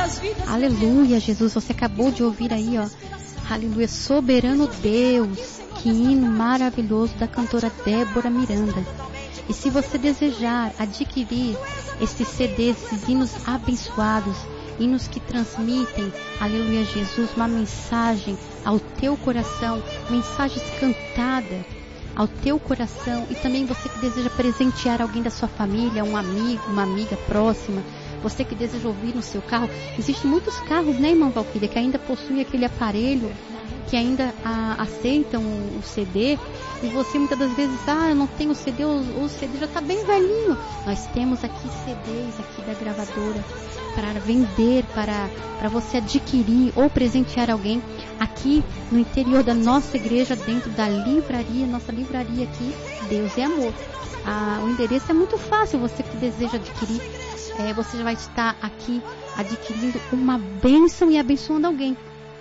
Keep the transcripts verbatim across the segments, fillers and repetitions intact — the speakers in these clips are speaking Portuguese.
Quantas vidas. Aleluia, Jesus. Você acabou de ouvir aí, ó. Aleluia, soberano Deus. Que hino maravilhoso da cantora Débora Miranda. E se você desejar adquirir esses C Ds, esses hinos abençoados, hinos que transmitem, aleluia, Jesus, uma mensagem ao teu coração, mensagens cantadas ao teu coração, e também você que deseja presentear alguém da sua família, um amigo, uma amiga próxima, você que deseja ouvir no seu carro. Existem muitos carros, né, irmã Valquíria, que ainda possuem aquele aparelho, que ainda a, aceitam o, o C D, e você muitas das vezes, ah, eu não tenho C D, o, o C D já está bem velhinho. Nós temos aqui C Ds aqui da gravadora para vender, para, para você adquirir ou presentear alguém aqui no interior da nossa igreja, dentro da livraria, nossa livraria aqui, Deus é Amor. Ah, o endereço é muito fácil, você que deseja adquirir, é, você já vai estar aqui adquirindo uma bênção e abençoando alguém.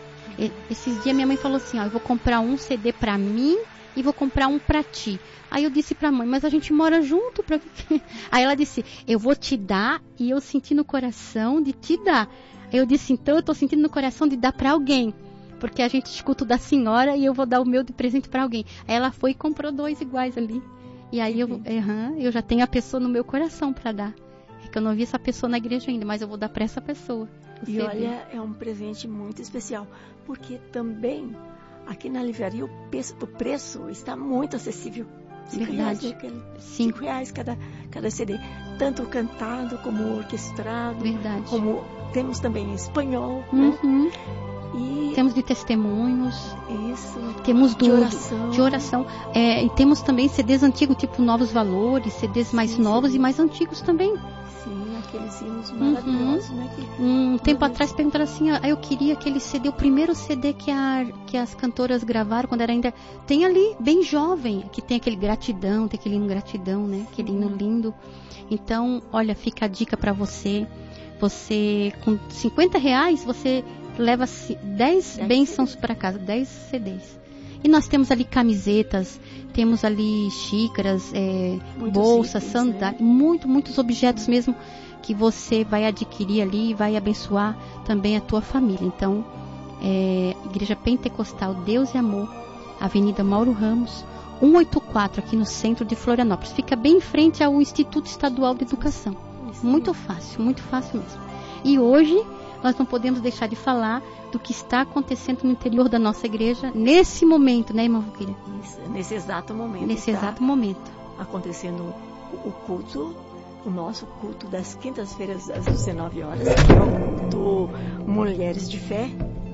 Esses dias minha mãe falou assim, ó, eu vou comprar um C D pra mim e vou comprar um pra ti. Aí eu disse pra mãe, mas a gente mora junto, pra quê? Aí ela disse, eu vou te dar, e eu senti no coração de te dar. Aí eu disse, então eu tô sentindo no coração de dar pra alguém, porque a gente escuta o da senhora e eu vou dar o meu de presente pra alguém. Aí ela foi e comprou dois iguais ali. E aí eu, uhum, eu já tenho a pessoa no meu coração pra dar. É que eu não vi essa pessoa na igreja ainda, mas eu vou dar pra essa pessoa. E C D. Olha, é um presente muito especial, porque também aqui na livraria o preço, o preço está muito acessível. Cinco reais, né? Cinco reais cada, cada C D. Tanto cantado como orquestrado. Verdade. Como temos também em espanhol. Uhum. Né? E temos de testemunhos. Isso. Temos do, de oração. De oração. É, e temos também C Ds antigos, tipo Novos Valores, C Ds mais sim, novos sim. e mais antigos também. Sim, aqueles hinos maravilhosos, uhum. né? Que, um tempo atrás perguntaram assim, ah, eu queria aquele C D, o primeiro C D que, a, que as cantoras gravaram quando era ainda, tem ali, bem jovem, que tem aquele gratidão, tem aquele hino gratidão, né? Aquele hino lindo. Então, olha, fica a dica para você, você, com cinquenta reais, você leva dez bênçãos para casa, dez C Ds. E nós temos ali camisetas, temos ali xícaras, é, bolsas, sandálias, né? muito, muitos objetos mesmo que você vai adquirir ali e vai abençoar também a tua família. Então, é, Igreja Pentecostal Deus e Amor, Avenida Mauro Ramos, cento e oitenta e quatro, aqui no centro de Florianópolis. Fica bem em frente ao Instituto Estadual de Educação. Muito fácil, muito fácil mesmo. E hoje nós não podemos deixar de falar do que está acontecendo no interior da nossa igreja, nesse momento, né, irmã Valquíria? Nesse exato momento. Nesse exato momento. Acontecendo o culto, o nosso culto das quintas-feiras às dezenove horas, que é o culto Mulheres de Fé.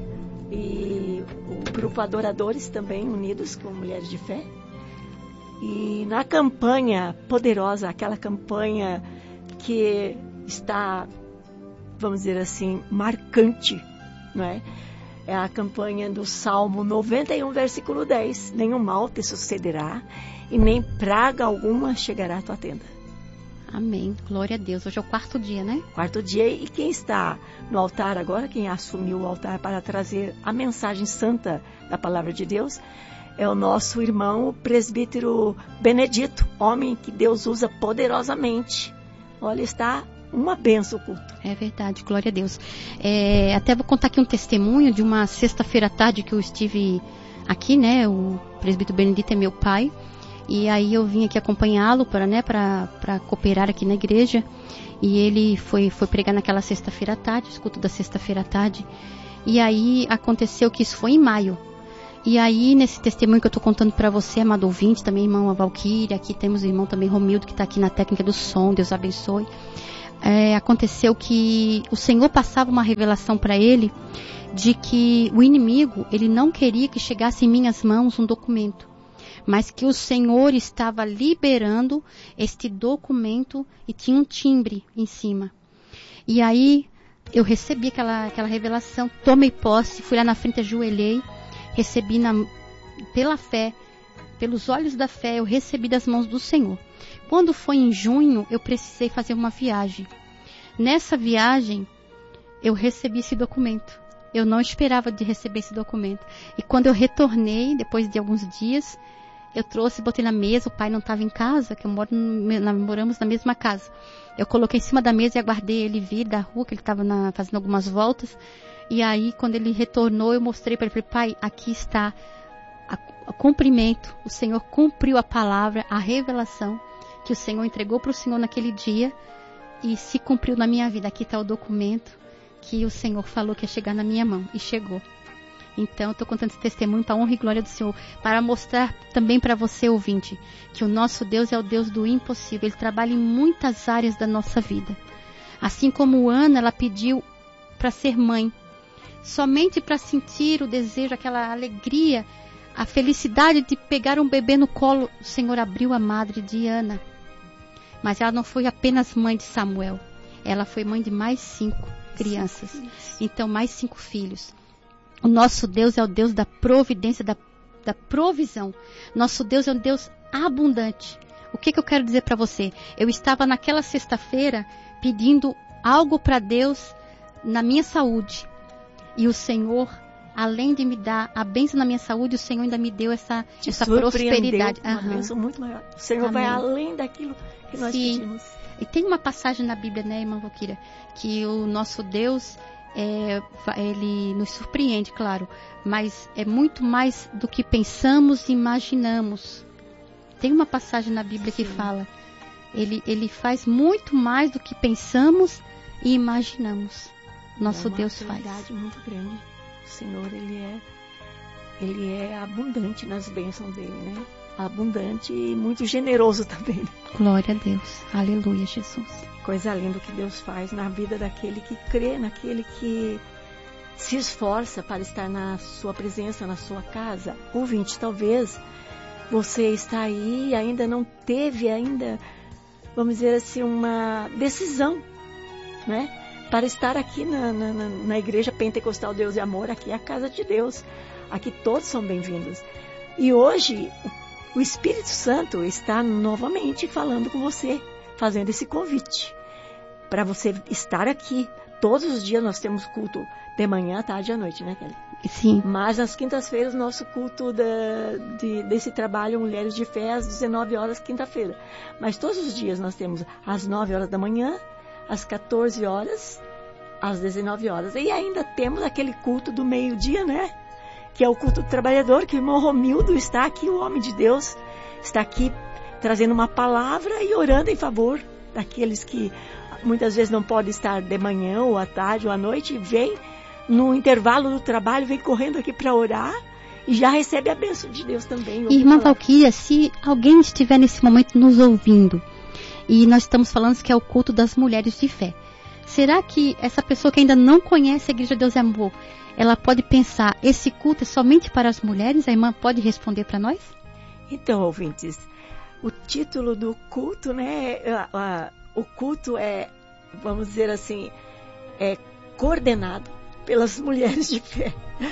E o grupo Adoradores também, unidos com Mulheres de Fé. E na campanha poderosa, aquela campanha que está, vamos dizer assim, marcante, não é? É a campanha do Salmo noventa e um, versículo dez. Nenhum mal te sucederá e nem praga alguma chegará à tua tenda. Amém. Glória a Deus. Hoje é o quarto dia, né? Quarto dia. E quem está no altar agora, quem assumiu o altar para trazer a mensagem santa da palavra de Deus, é o nosso irmão, o presbítero Benedito, homem que Deus usa poderosamente. Olha, está uma benção o culto. É verdade, glória a Deus. É, até vou contar aqui um testemunho de uma sexta-feira à tarde que eu estive aqui, né? O presbítero Benedito é meu pai. E aí eu vim aqui acompanhá-lo para, né, para, para cooperar aqui na igreja. E ele foi, foi pregar naquela sexta-feira à tarde, o culto da sexta-feira à tarde. E aí aconteceu que isso foi em maio. E aí, nesse testemunho que eu estou contando para você, amado ouvinte, também irmão Valquíria, aqui temos o irmão também Romildo, que está aqui na técnica do som, Deus abençoe. É, aconteceu que o Senhor passava uma revelação para ele de que o inimigo, ele não queria que chegasse em minhas mãos um documento, mas que o Senhor estava liberando este documento e tinha um timbre em cima. E aí eu recebi aquela, aquela revelação, tomei posse, fui lá na frente, ajoelhei, recebi na, pela fé, pelos olhos da fé, eu recebi das mãos do Senhor. Quando foi em junho, eu precisei fazer uma viagem. Nessa viagem, eu recebi esse documento. Eu não esperava de receber esse documento. E quando eu retornei, depois de alguns dias, eu trouxe, botei na mesa, o pai não estava em casa, que eu moro, nós moramos na mesma casa. Eu coloquei em cima da mesa e aguardei ele vir da rua, que ele estava fazendo algumas voltas. E aí, quando ele retornou, eu mostrei para ele, falei, pai, aqui está o cumprimento, o Senhor cumpriu a palavra, a revelação que o Senhor entregou para o Senhor naquele dia e se cumpriu na minha vida. Aqui está o documento que o Senhor falou que ia chegar na minha mão, e chegou. Então, estou contando esse testemunho para a honra e glória do Senhor, para mostrar também para você, ouvinte, que o nosso Deus é o Deus do impossível. Ele trabalha em muitas áreas da nossa vida. Assim como Ana, ela pediu para ser mãe, somente para sentir o desejo, aquela alegria, a felicidade de pegar um bebê no colo. O Senhor abriu a madre de Ana. Mas ela não foi apenas mãe de Samuel, ela foi mãe de mais cinco crianças. Então, mais cinco filhos. O nosso Deus é o Deus da providência, da, da provisão. Nosso Deus é um Deus abundante. O que, que eu quero dizer para você? Eu estava naquela sexta-feira pedindo algo para Deus na minha saúde. E o Senhor, além de me dar a bênção na minha saúde, o Senhor ainda me deu essa, essa prosperidade. Uma uhum. bênção muito maior. O Senhor Amém. Vai além daquilo que nós Sim. pedimos. E tem uma passagem na Bíblia, né, irmã Valquíria, que o nosso Deus... É, ele nos surpreende, claro, mas é muito mais do que pensamos e imaginamos. Tem uma passagem na Bíblia Sim. que fala, ele, ele faz muito mais do que pensamos e imaginamos. Nosso é uma Deus faz. É uma muito grande. O Senhor, ele é, ele é abundante nas bênçãos dele, né? Abundante e muito generoso também. Glória a Deus. Aleluia, Jesus. Coisa linda que Deus faz na vida daquele que crê, naquele que se esforça para estar na sua presença, na sua casa. Ouvinte, talvez você está aí e ainda não teve ainda, vamos dizer assim, uma decisão, né? Para estar aqui na, na, na Igreja Pentecostal Deus e Amor, aqui é a casa de Deus. Aqui todos são bem-vindos. E hoje o Espírito Santo está novamente falando com você, fazendo esse convite para você estar aqui. Todos os dias nós temos culto de manhã, tarde e à noite, né, Kelly? Sim. Mas nas quintas-feiras, nosso culto da, de, desse trabalho Mulheres de Fé, às dezenove horas, quinta-feira. Mas todos os dias nós temos às nove horas da manhã, às quatorze horas, às dezenove horas. E ainda temos aquele culto do meio-dia, né? Que é o culto do trabalhador, que o irmão Romildo está aqui, o homem de Deus, está aqui trazendo uma palavra e orando em favor daqueles que muitas vezes não podem estar de manhã ou à tarde ou à noite, e vem no intervalo do trabalho, vem correndo aqui para orar e já recebe a bênção de Deus também. Irmã Valquíria, se alguém estiver nesse momento nos ouvindo, e nós estamos falando que é o culto das mulheres de fé, será que essa pessoa que ainda não conhece a Igreja Deus e Amor, ela pode pensar, esse culto é somente para as mulheres? A irmã pode responder para nós? Então, ouvintes, o título do culto, né, a, a, o culto é, vamos dizer assim, é coordenado pelas mulheres de fé,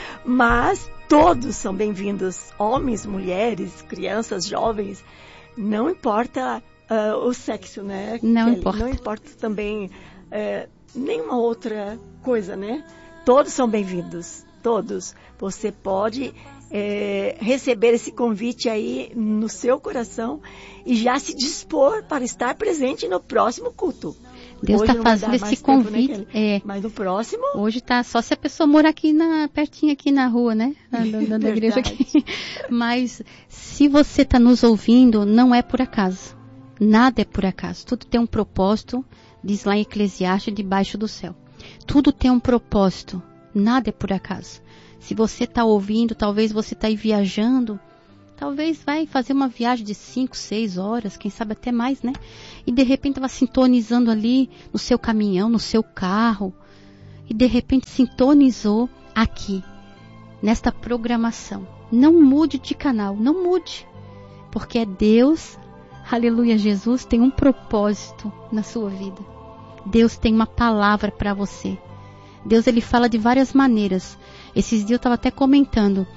mas todos são bem-vindos, homens, mulheres, crianças, jovens, não importa uh, o sexo, né? Não Kelly? importa. Não importa também uh, nenhuma outra coisa, né? Todos são bem-vindos, todos. Você pode é, receber esse convite aí no seu coração e já se dispor para estar presente no próximo culto. Deus está fazendo esse convite. Tempo, né, é, Mas no próximo... Hoje está só se a pessoa morar aqui na, pertinho aqui na rua, né? Da, da igreja aqui. Mas se você está nos ouvindo, não é por acaso. Nada é por acaso. Tudo tem um propósito, diz lá em Eclesiastes, debaixo do céu. Tudo tem um propósito, nada é por acaso. Se você está ouvindo, talvez você está aí viajando, talvez vai fazer uma viagem de cinco, seis horas, quem sabe até mais, né? E de repente estava sintonizando ali no seu caminhão, no seu carro, e de repente sintonizou aqui, nesta programação. Não mude de canal, não mude, porque é Deus, aleluia, Jesus, tem um propósito na sua vida. Deus tem uma palavra para você. Deus, ele fala de várias maneiras. Esses dias eu estava até comentando.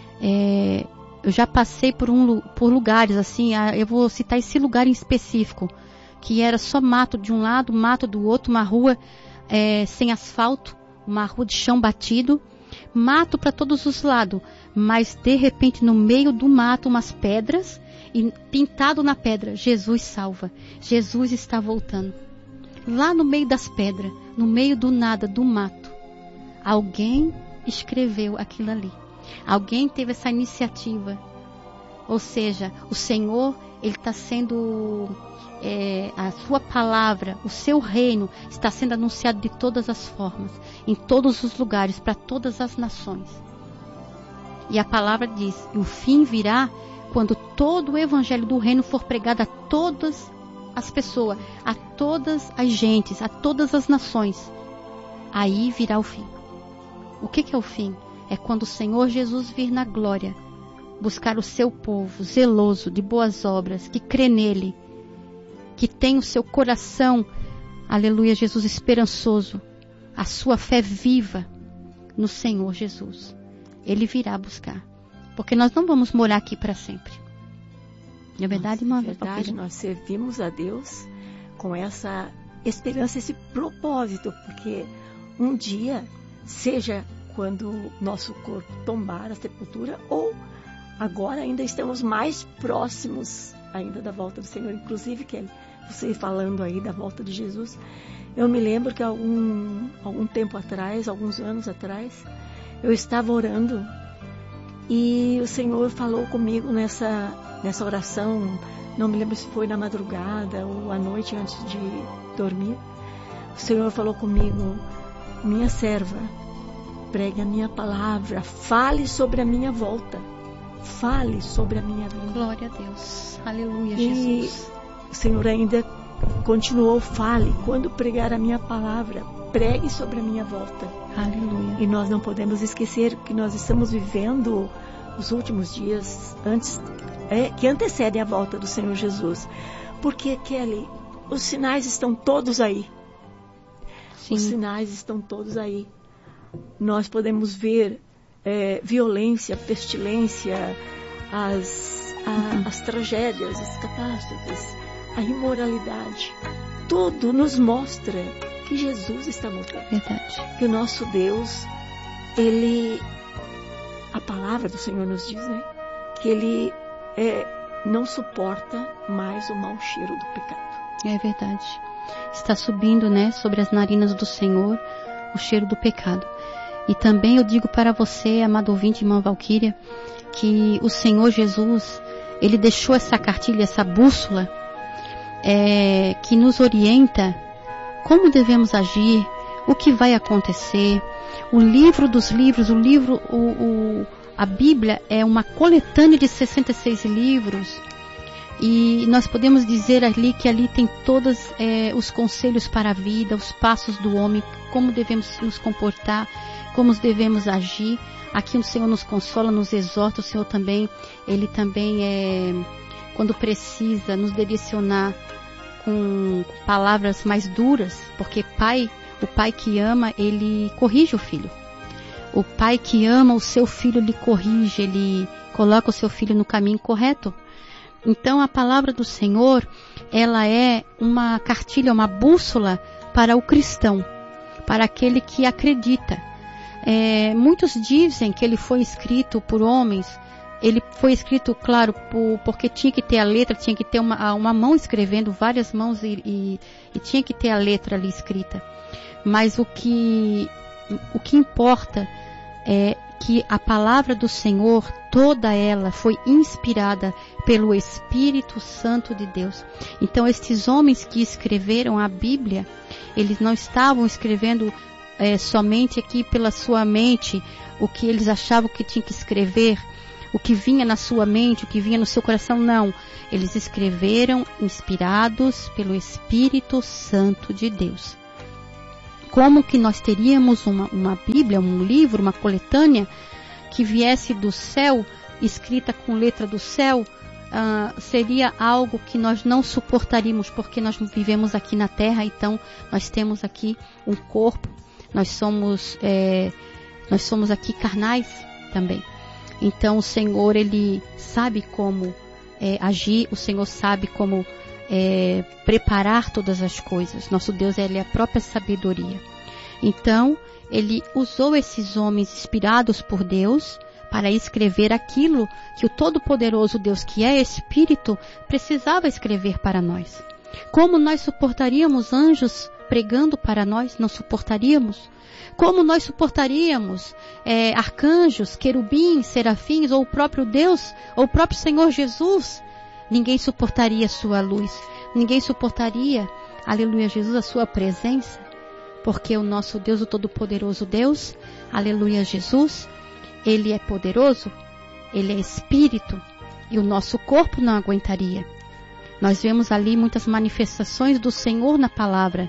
É, eu já passei por, um, por lugares, assim, eu vou citar esse lugar em específico, que era só mato de um lado, mato do outro, uma rua é, sem asfalto, uma rua de chão batido, mato para todos os lados, mas de repente no meio do mato umas pedras, e pintado na pedra, Jesus salva, Jesus está voltando. Lá no meio das pedras, no meio do nada, do mato, alguém escreveu aquilo ali. Alguém teve essa iniciativa. Ou seja, o Senhor, Ele está sendo, é, a sua palavra, o seu reino está sendo anunciado de todas as formas, em todos os lugares, para todas as nações. E a palavra diz, o fim virá quando todo o evangelho do reino for pregado a todas as pessoas, a todas as gentes, a todas as nações. Aí virá o fim. O que, que é o fim? É quando o Senhor Jesus vir na glória, buscar o seu povo zeloso de boas obras, que crê nele, que tem o seu coração, aleluia, Jesus, esperançoso, a sua fé viva no Senhor Jesus. Ele virá buscar, porque nós não vamos morar aqui para sempre. Não é verdade, irmã? É verdade, nós servimos a Deus com essa esperança, esse propósito, porque um dia, seja quando nosso corpo tombar a sepultura, ou agora ainda estamos mais próximos ainda da volta do Senhor. Inclusive, Kelly, você falando aí da volta de Jesus, eu me lembro que algum, algum tempo atrás, alguns anos atrás, eu estava orando e o Senhor falou comigo nessa, nessa oração, não me lembro se foi na madrugada ou à noite antes de dormir. O Senhor falou comigo, minha serva, pregue a minha palavra, fale sobre a minha volta, fale sobre a minha vida. Glória a Deus, aleluia, e Jesus. O Senhor ainda continuou, fale, quando pregar a minha palavra, pregue sobre a minha volta. Aleluia. E nós não podemos esquecer que nós estamos vivendo os últimos dias antes, é, que antecedem a volta do Senhor Jesus. Porque, Kelly, os sinais estão todos aí. Sim. Os sinais estão todos aí. Nós podemos ver é, violência, pestilência, as, a, uhum. as tragédias, as catástrofes, a imoralidade. Tudo nos mostra que Jesus está voltando. Verdade. Que o nosso Deus, Ele, a palavra do Senhor nos diz, né? Que Ele é, não suporta mais o mau cheiro do pecado. É verdade. Está subindo, né, sobre as narinas do Senhor o cheiro do pecado. E também eu digo para você, amado ouvinte, irmã Valquíria, que o Senhor Jesus, Ele deixou essa cartilha, essa bússola, é, que nos orienta como devemos agir, o que vai acontecer. O livro dos livros, o livro, o, o, a Bíblia é uma coletânea de sessenta e seis livros, e nós podemos dizer ali que ali tem todos é, os conselhos para a vida, os passos do homem, como devemos nos comportar, como devemos agir. Aqui o Senhor nos consola, nos exorta, o Senhor também, Ele também é, quando precisa nos direcionar com palavras mais duras, porque pai, o pai que ama, ele corrige o filho. O pai que ama o seu filho, ele corrige, ele coloca o seu filho no caminho correto. Então a palavra do Senhor, ela é uma cartilha, uma bússola para o cristão, para aquele que acredita. É, muitos dizem que ele foi escrito por homens. Ele foi escrito, claro, por, porque tinha que ter a letra, tinha que ter uma, uma mão escrevendo, várias mãos, e, e, e tinha que ter a letra ali escrita. Mas o que, o que importa é que a palavra do Senhor, toda ela, foi inspirada pelo Espírito Santo de Deus. Então, estes homens que escreveram a Bíblia, eles não estavam escrevendo é, somente aqui pela sua mente, o que eles achavam que tinha que escrever, o que vinha na sua mente, o que vinha no seu coração, não. Eles escreveram inspirados pelo Espírito Santo de Deus. Como que nós teríamos uma, uma Bíblia, um livro, uma coletânea que viesse do céu, escrita com letra do céu, uh, seria algo que nós não suportaríamos, porque nós vivemos aqui na terra, então nós temos aqui um corpo, nós somos, é, nós somos aqui carnais também. Então o Senhor, Ele sabe como é, agir, o Senhor sabe como é, preparar todas as coisas. Nosso Deus, Ele é a própria sabedoria. Então, Ele usou esses homens inspirados por Deus para escrever aquilo que o Todo-Poderoso Deus, que é Espírito, precisava escrever para nós. Como nós suportaríamos anjos pregando para nós? Não suportaríamos? Como nós suportaríamos é, arcanjos, querubins, serafins, ou o próprio Deus, ou o próprio Senhor Jesus? Ninguém suportaria a sua luz. Ninguém suportaria, aleluia, Jesus, a sua presença. Porque o nosso Deus, o Todo-Poderoso Deus, aleluia, Jesus, Ele é poderoso, Ele é Espírito, e o nosso corpo não aguentaria. Nós vemos ali muitas manifestações do Senhor na palavra.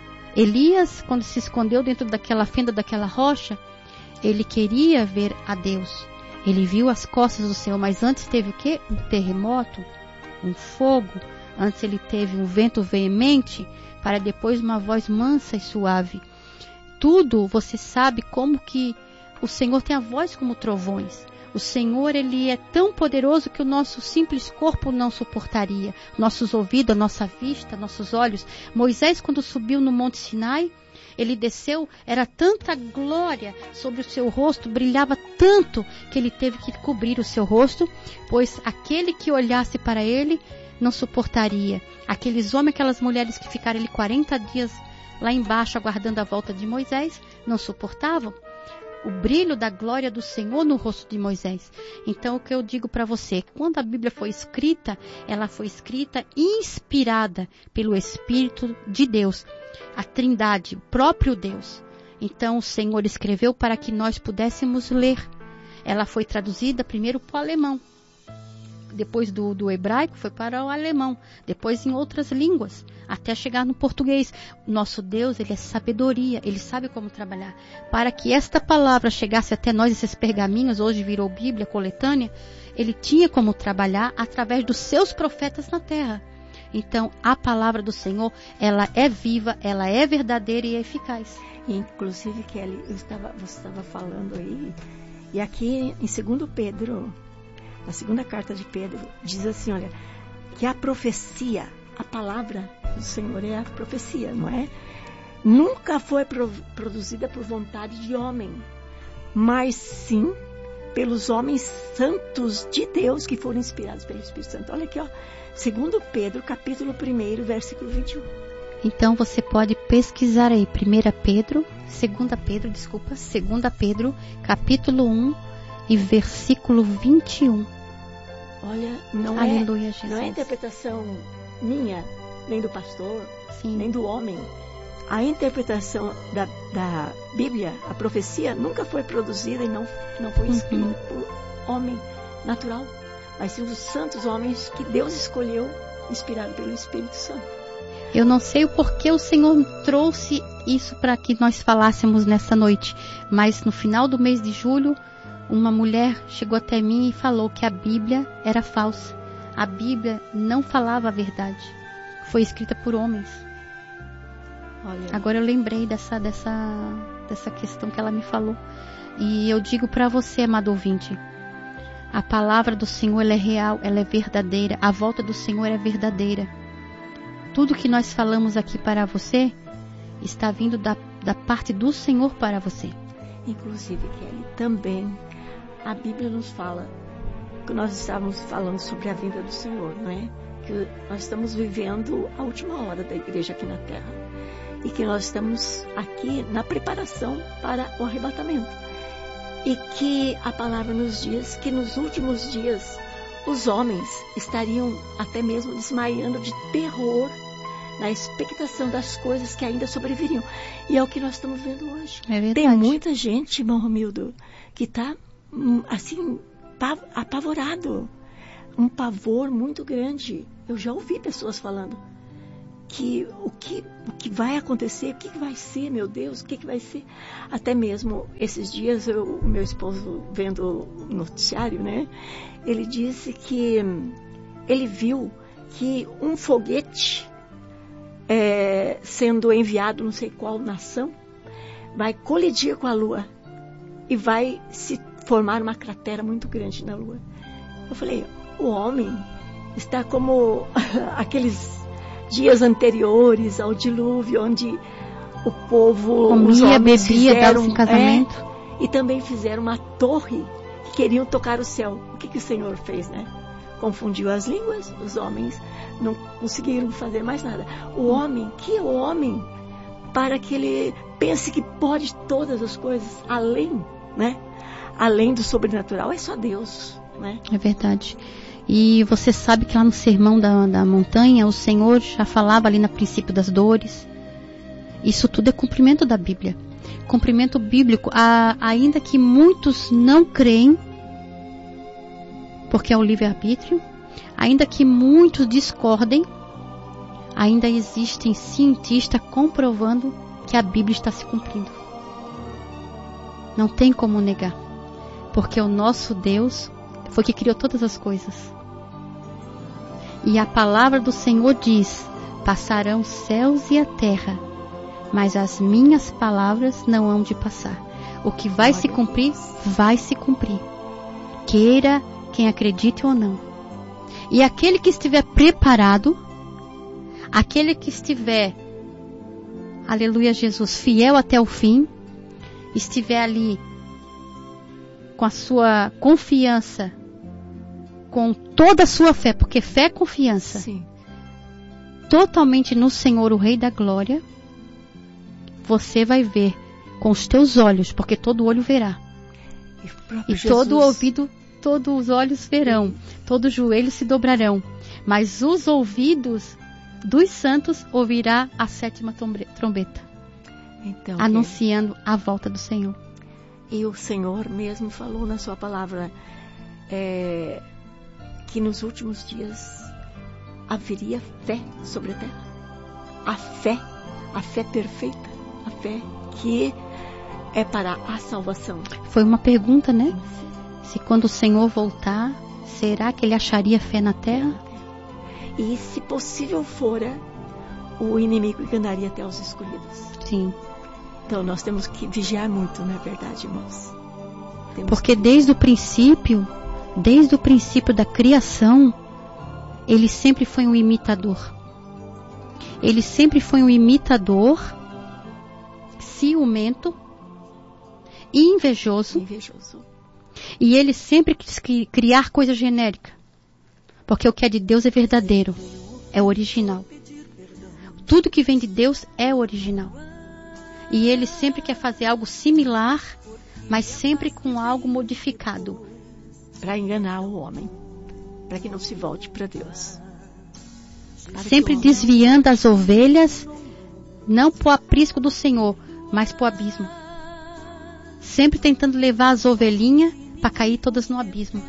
Elias, quando se escondeu dentro daquela fenda, daquela rocha, ele queria ver a Deus. Ele viu as costas do Senhor, mas antes teve o quê? Um terremoto, um fogo. Antes ele teve um vento veemente, para depois uma voz mansa e suave. Tudo você sabe como que o Senhor tem a voz como trovões. O Senhor, Ele é tão poderoso que o nosso simples corpo não suportaria. Nossos ouvidos, a nossa vista, nossos olhos. Moisés, quando subiu no Monte Sinai, ele desceu, era tanta glória sobre o seu rosto, brilhava tanto que ele teve que cobrir o seu rosto, pois aquele que olhasse para ele não suportaria. Aqueles homens, aquelas mulheres que ficaram ali quarenta dias lá embaixo aguardando a volta de Moisés, não suportavam o brilho da glória do Senhor no rosto de Moisés. Então o que eu digo para você, quando a Bíblia foi escrita, ela foi escrita inspirada pelo Espírito de Deus, a Trindade, o próprio Deus. Então o Senhor escreveu para que nós pudéssemos ler. Ela foi traduzida primeiro para o alemão, depois do, do hebraico foi para o alemão, depois em outras línguas, até chegar no português. Nosso Deus, Ele é sabedoria, Ele sabe como trabalhar. Para que esta palavra chegasse até nós, esses pergaminhos, hoje virou Bíblia coletânea, Ele tinha como trabalhar através dos seus profetas na terra. Então, a palavra do Senhor, ela é viva, ela é verdadeira e eficaz. Inclusive, Kelly, eu estava, você estava falando aí, e aqui em segundo Pedro, a segunda carta de Pedro, diz assim, olha, que a profecia, a palavra do Senhor é a profecia, não é? Nunca foi pro, produzida por vontade de homem, mas sim pelos homens santos de Deus que foram inspirados pelo Espírito Santo. Olha aqui, ó, segundo Pedro, capítulo um, versículo vinte e um. Então você pode pesquisar aí, primeira Pedro, segunda Pedro, desculpa, segunda Pedro, capítulo um, e versículo vinte e um. Olha, não, Aleluia, é, Jesus. não é interpretação minha, nem do pastor, Sim. nem do homem. A interpretação da, da Bíblia, a profecia, nunca foi produzida e não, não foi escrita uhum. por homem natural, mas sim os santos homens que Deus escolheu, inspirado pelo Espírito Santo. Eu não sei o porquê o Senhor trouxe isso para que nós falássemos nessa noite, mas no final do mês de julho, uma mulher chegou até mim e falou que a Bíblia era falsa. A Bíblia não falava a verdade. Foi escrita por homens. Olha. Agora eu lembrei dessa, dessa, dessa questão que ela me falou. E eu digo para você, amado ouvinte, a palavra do Senhor ela é real, ela é verdadeira. A volta do Senhor é verdadeira. Tudo que nós falamos aqui para você está vindo da, da parte do Senhor para você. Inclusive, Kelly, também a Bíblia nos fala, que nós estávamos falando sobre a vinda do Senhor, não é? Que nós estamos vivendo a última hora da igreja aqui na terra. E que nós estamos aqui na preparação para o arrebatamento. E que a palavra nos diz que nos últimos dias os homens estariam até mesmo desmaiando de terror na expectação das coisas que ainda sobreviriam. E é o que nós estamos vendo hoje. É verdade. Tem muita gente, irmão Romildo, que está assim, apavorado. Um pavor muito grande. Eu já ouvi pessoas falando que o que, o que vai acontecer, o que vai ser, meu Deus, o que, que vai ser. Até mesmo esses dias, eu, o meu esposo vendo o noticiário, né? Ele disse que ele viu que um foguete é, sendo enviado, não sei qual nação, vai colidir com a Lua e vai se formar uma cratera muito grande na Lua. Eu falei, o homem está como aqueles dias anteriores ao dilúvio, onde o povo comia, os homens bebia, fizeram, dava em casamento. É, e também fizeram uma torre que queriam tocar o céu. O que, que o Senhor fez, né? Confundiu as línguas, os homens não conseguiram fazer mais nada. O homem, que é o homem, para que ele pense que pode todas as coisas, além, né? Além do sobrenatural, é só Deus, né? É verdade. E você sabe que lá no Sermão da, da Montanha, o Senhor já falava ali no princípio das dores. Isso tudo é cumprimento da Bíblia. Cumprimento bíblico, a, ainda que muitos não creem, porque é o livre-arbítrio, ainda que muitos discordem, ainda existem cientistas comprovando que a Bíblia está se cumprindo. Não tem como negar, porque o nosso Deus foi que criou todas as coisas. E a palavra do Senhor diz: passarão os céus e a terra, mas as minhas palavras não hão de passar. O que vai se cumprir, vai se cumprir. Queira quem acredite ou não. E aquele que estiver preparado, aquele que estiver, aleluia Jesus, fiel até o fim, estiver ali com a sua confiança, com toda a sua fé, porque fé é confiança, Sim. totalmente no Senhor, o Rei da Glória, você vai ver com os teus olhos, porque todo olho verá. E, e todo ouvido, todos os olhos verão, todos os joelhos se dobrarão, mas os ouvidos dos santos ouvirá a sétima trombeta, então, anunciando que... a volta do Senhor. E o Senhor mesmo falou na sua palavra é, que nos últimos dias haveria fé sobre a terra. A fé, a fé perfeita, a fé que é para a salvação. Foi uma pergunta, né? Se quando o Senhor voltar, será que ele acharia fé na terra? E se possível fora, o inimigo enganaria até os escolhidos. Sim. Então nós temos que vigiar muito, não é verdade, irmãos? Temos Porque que... desde o princípio, desde o princípio da criação, ele sempre foi um imitador. Ele sempre foi um imitador, ciumento, invejoso. Invejoso. E ele sempre quis criar coisa genérica. Porque o que é de Deus é verdadeiro, é original. Tudo que vem de Deus é original. E ele sempre quer fazer algo similar, mas sempre com algo modificado. Para enganar o homem, para que não se volte para Deus. Para sempre homem... desviando as ovelhas, não para o aprisco do Senhor, mas para o abismo. Sempre tentando levar as ovelhinhas para cair todas no abismo.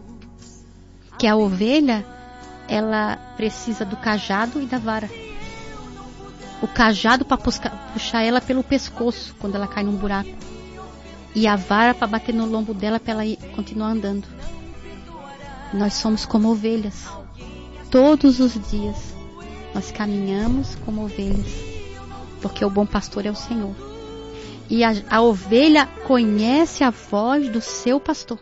Que a ovelha, ela precisa do cajado e da vara. O cajado para puxar ela pelo pescoço quando ela cai num buraco. E a vara para bater no lombo dela para ela ir, continuar andando. Nós somos como ovelhas. Todos os dias nós caminhamos como ovelhas. Porque o bom pastor é o Senhor. E a, a ovelha conhece a voz do seu pastor.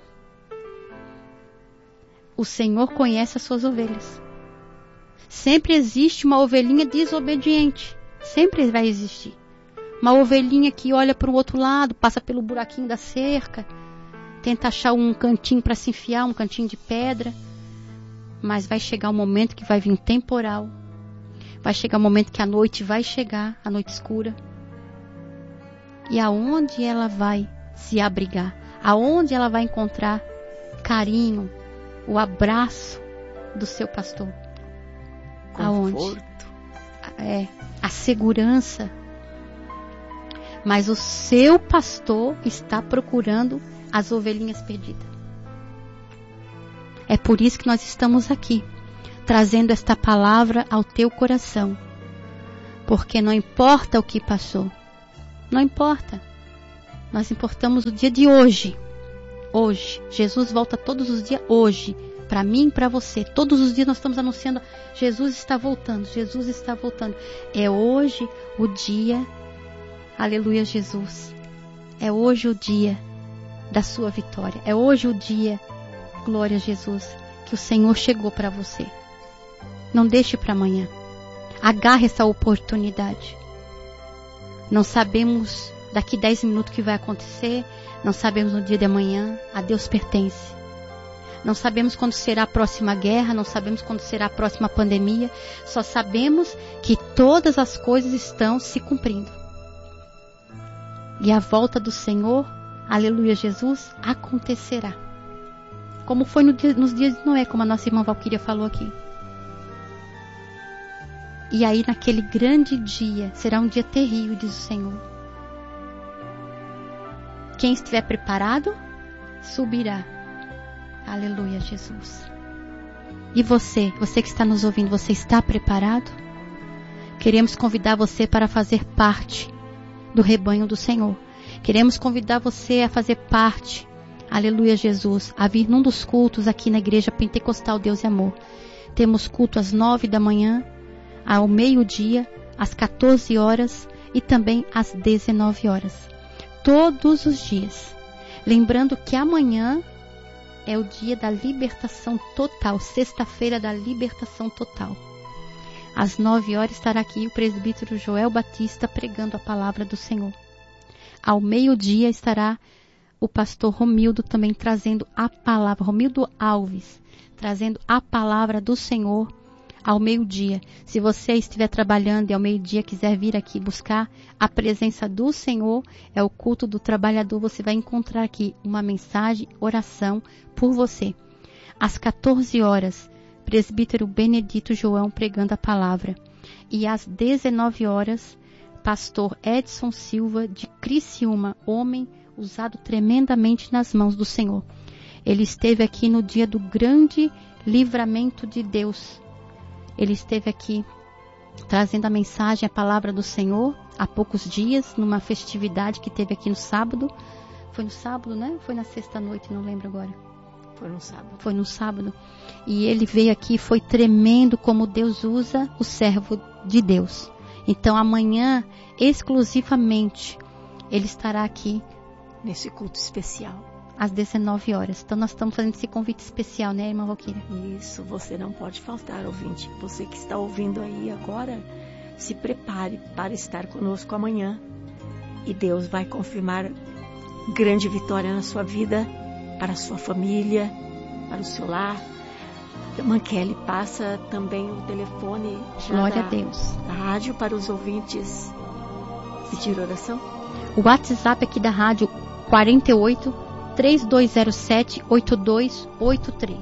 O Senhor conhece as suas ovelhas. Sempre existe uma ovelhinha desobediente. Sempre vai existir. Uma ovelhinha que olha para o outro lado, passa pelo buraquinho da cerca, tenta achar um cantinho para se enfiar, um cantinho de pedra. Mas vai chegar um momento que vai vir um temporal. Vai chegar um momento que a noite vai chegar, a noite escura. E aonde ela vai se abrigar? Aonde ela vai encontrar carinho, o abraço do seu pastor? Conforto. Aonde? É, a segurança. Mas o seu pastor está procurando as ovelhinhas perdidas. É por isso que nós estamos aqui, trazendo esta palavra ao teu coração. Porque não importa o que passou. Não importa. Nós importamos o dia de hoje. Hoje. Jesus volta todos os dias hoje. Para mim e para você. Todos os dias nós estamos anunciando: Jesus está voltando. Jesus está voltando. É hoje o dia. Aleluia, Jesus. É hoje o dia da sua vitória. É hoje o dia, glória a Jesus, que o Senhor chegou para você. Não deixe para amanhã. Agarre essa oportunidade. Não sabemos daqui dez minutos o que vai acontecer, não sabemos no dia de amanhã, a Deus pertence. Não sabemos quando será a próxima guerra, não sabemos quando será a próxima pandemia, só sabemos que todas as coisas estão se cumprindo. E a volta do Senhor, aleluia Jesus, acontecerá. Como foi no dia, nos dias de Noé, como a nossa irmã Valquíria falou aqui. E aí naquele grande dia, será um dia terrível, diz o Senhor. Quem estiver preparado, subirá. Aleluia, Jesus. E você, você que está nos ouvindo, você está preparado? Queremos convidar você para fazer parte do rebanho do Senhor. Queremos convidar você a fazer parte, aleluia, Jesus, a vir num dos cultos aqui na Igreja Pentecostal Deus e Amor. Temos culto às nove da manhã, ao meio-dia, às quatorze horas e também às dezenove horas. Todos os dias. Lembrando que amanhã é o dia da libertação total, sexta-feira da libertação total. Às nove horas estará aqui o presbítero Joel Batista pregando a palavra do Senhor. Ao meio-dia estará o pastor Romildo também trazendo a palavra, Romildo Alves, trazendo a palavra do Senhor ao meio-dia. Se você estiver trabalhando e ao meio-dia quiser vir aqui buscar a presença do Senhor, é o culto do trabalhador, você vai encontrar aqui uma mensagem, oração por você. Às quatorze horas, presbítero Benedito João pregando a palavra. E às dezenove horas, pastor Edson Silva de Criciúma, homem usado tremendamente nas mãos do Senhor. Ele esteve aqui no dia do grande livramento de Deus. Ele esteve aqui trazendo a mensagem, a palavra do Senhor, há poucos dias, numa festividade que teve aqui no sábado. Foi no sábado, né? Foi na sexta-noite, não lembro agora. Foi no sábado. Foi no sábado. E ele veio aqui, foi tremendo como Deus usa o servo de Deus. Então amanhã, exclusivamente, ele estará aqui. Nesse culto especial. Às dezenove horas. Então nós estamos fazendo esse convite especial, né, irmã Valquíria? Isso, você não pode faltar, ouvinte. Você que está ouvindo aí agora, se prepare para estar conosco amanhã. E Deus vai confirmar grande vitória na sua vida, para a sua família, para o seu lar. A irmã Kelly passa também o telefone já Glória da, a Deus. da rádio para os ouvintes pedir oração. O WhatsApp aqui da rádio quarenta e oito, três dois zero sete, oito dois oito três.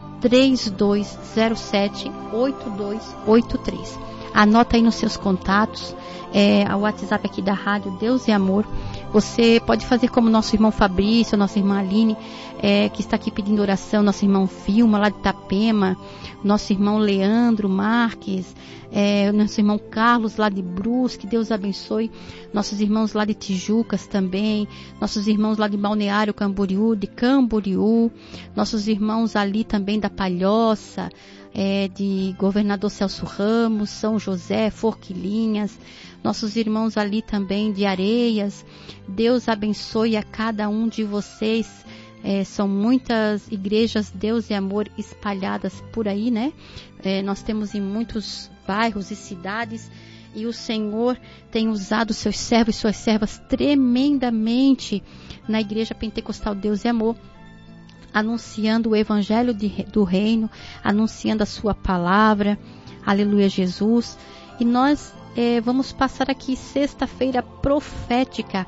três dois zero sete, oito dois oito três. Anota aí nos seus contatos, é, o WhatsApp aqui da rádio Deus e Amor. Você pode fazer como nosso irmão Fabrício, nossa irmã Aline, é, que está aqui pedindo oração, nosso irmão Vilma, lá de Itapema, nosso irmão Leandro Marques, é, nosso irmão Carlos, lá de Brusque, Deus abençoe, nossos irmãos lá de Tijucas também, nossos irmãos lá de Balneário Camboriú, de Camboriú, nossos irmãos ali também da Palhoça, é, de Governador Celso Ramos, São José, Forquilinhas, nossos irmãos ali também de Areias. Deus abençoe a cada um de vocês. É, são muitas igrejas Deus e Amor espalhadas por aí, né? É, nós temos em muitos bairros e cidades, e o Senhor tem usado seus servos e suas servas tremendamente na Igreja Pentecostal Deus e Amor, anunciando o Evangelho de, do Reino, anunciando a sua palavra, aleluia Jesus. E nós é, vamos passar aqui sexta-feira profética,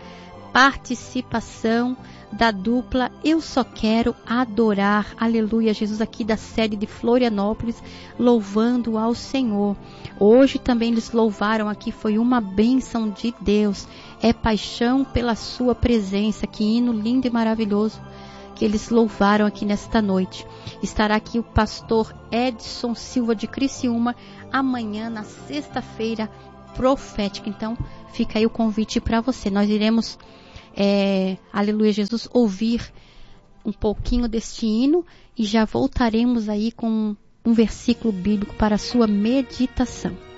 participação da dupla Eu Só Quero Adorar, aleluia Jesus, aqui da sede de Florianópolis, louvando ao Senhor. Hoje também eles louvaram aqui, foi uma bênção de Deus, é paixão pela sua presença, que hino lindo e maravilhoso que eles louvaram aqui nesta noite. Estará aqui o pastor Edson Silva de Criciúma, amanhã na sexta-feira profética. Então fica aí o convite para você. Nós iremos É, aleluia Jesus, ouvir um pouquinho deste hino e já voltaremos aí com um versículo bíblico para a sua meditação.